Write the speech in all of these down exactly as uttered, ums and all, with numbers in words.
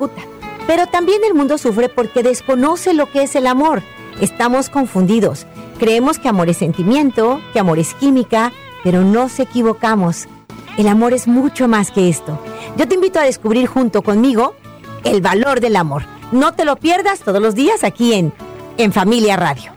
ejecuta. Pero también el mundo sufre porque desconoce lo que es el amor. Estamos confundidos. Creemos que amor es sentimiento, que amor es química, pero nos equivocamos. El amor es mucho más que esto. Yo te invito a descubrir junto conmigo el valor del amor. No te lo pierdas todos los días aquí en, en Familia Radio.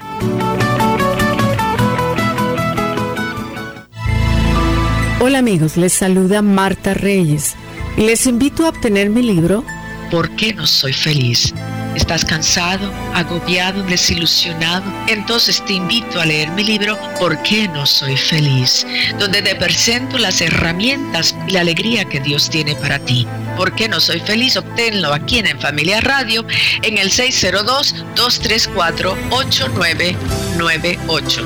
Hola amigos, les saluda Marta Reyes y les invito a obtener mi libro ¿Por qué no soy feliz? ¿Estás cansado, agobiado, desilusionado? Entonces te invito a leer mi libro ¿Por qué no soy feliz? Donde te presento las herramientas y la alegría que Dios tiene para ti. ¿Por qué no soy feliz? Obténlo aquí en, en Familia Radio en el seis cero dos, dos tres cuatro, ocho nueve nueve ocho.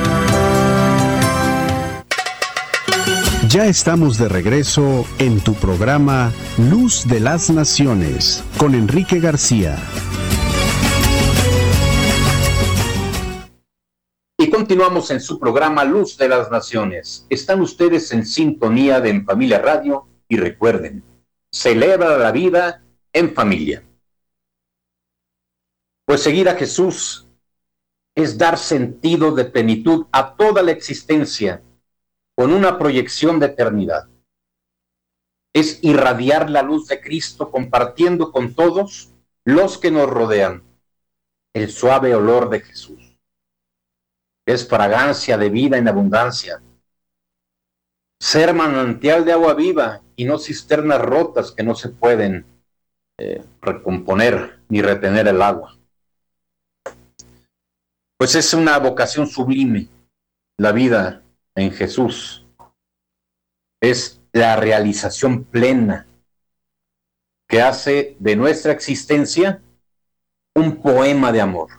Ya estamos de regreso en tu programa Luz de las Naciones con Enrique García. Y continuamos en su programa Luz de las Naciones. Están ustedes en sintonía de En Familia Radio y recuerden, celebra la vida en familia. Pues seguir a Jesús es dar sentido de plenitud a toda la existencia con una proyección de eternidad. Es irradiar la luz de Cristo compartiendo con todos los que nos rodean el suave olor de Jesús. Es fragancia de vida en abundancia. Ser manantial de agua viva y no cisternas rotas que no se pueden eh, recomponer ni retener el agua. Pues es una vocación sublime, la vida en Jesús. Es la realización plena que hace de nuestra existencia un poema de amor.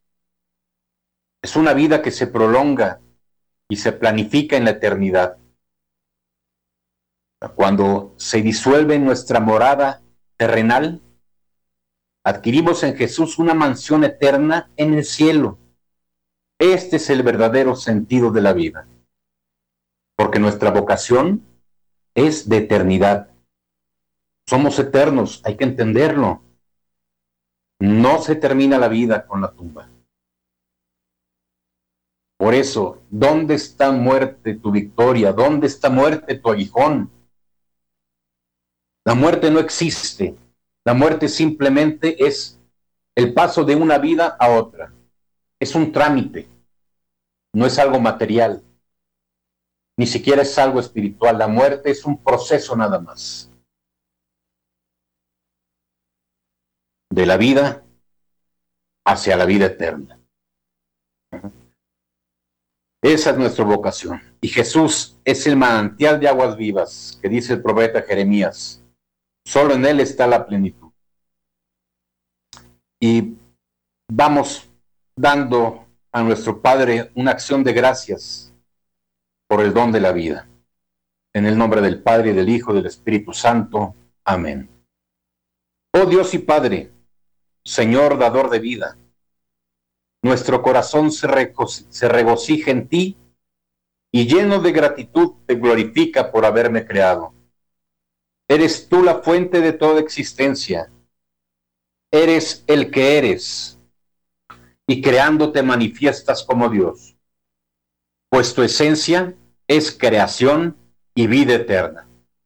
Es una vida que se prolonga y se planifica en la eternidad. Cuando se disuelve nuestra morada terrenal, adquirimos en Jesús una mansión eterna en el cielo. Este es el verdadero sentido de la vida. Porque nuestra vocación es de eternidad. Somos eternos, hay que entenderlo. No se termina la vida con la tumba. Por eso, ¿dónde está muerte tu victoria? ¿Dónde está muerte tu aguijón? La muerte no existe. La muerte simplemente es el paso de una vida a otra. Es un trámite. No es algo material. Ni siquiera es algo espiritual. La muerte es un proceso nada más. De la vida hacia la vida eterna. Esa es nuestra vocación. Y Jesús es el manantial de aguas vivas, que dice el profeta Jeremías. Solo en Él está la plenitud. Y vamos dando a nuestro Padre una acción de gracias por el don de la vida. En el nombre del Padre, y del Hijo, y del Espíritu Santo. Amén. Oh Dios y Padre, Señor dador de vida, nuestro corazón se, rego- se regocija en ti y lleno de gratitud te glorifica por haberme creado. Eres tú la fuente de toda existencia. Eres el que eres y creando te manifiestas como Dios, pues tu esencia es creación y vida eterna.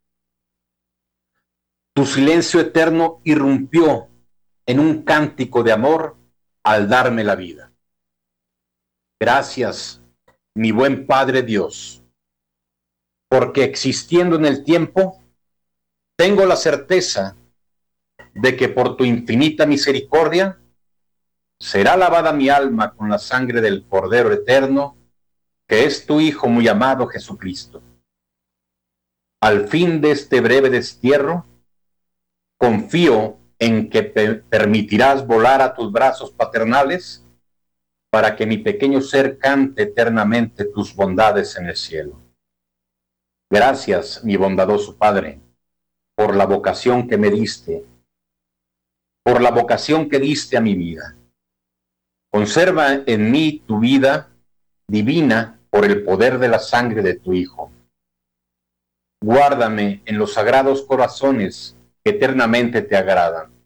Tu silencio eterno irrumpió en un cántico de amor al darme la vida. Gracias, mi buen Padre Dios, porque existiendo en el tiempo, tengo la certeza de que por tu infinita misericordia será lavada mi alma con la sangre del Cordero Eterno, que es tu Hijo muy amado Jesucristo. Al fin de este breve destierro, confío en que te permitirás volar a tus brazos paternales para que mi pequeño ser cante eternamente tus bondades en el cielo. Gracias, mi bondadoso Padre, por la vocación que me diste, por la vocación que diste a mi vida. Conserva en mí tu vida divina por el poder de la sangre de tu Hijo. Guárdame en los sagrados corazones que eternamente te agradan.